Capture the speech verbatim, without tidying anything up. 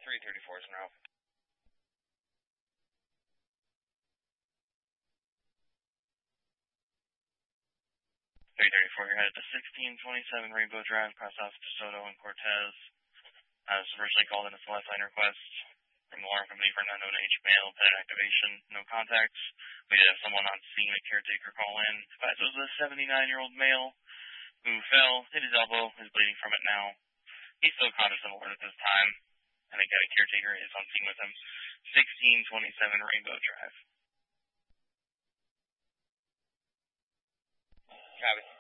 three thirty-four is en route. three thirty-four, you're headed to sixteen twenty-seven Rainbow Drive, across off DeSoto and Cortez. As originally called in as a lifeline request from the alarm company for an unknown H male, pet activation, no contacts. We did have someone on scene, a caretaker call in. Advised it was a seventy-nine-year-old male who fell, hit his elbow, is bleeding from it now. He's still conscious and alert at this time, and again, a caretaker is on scene with him. sixteen twenty-seven Rainbow Drive. Copy.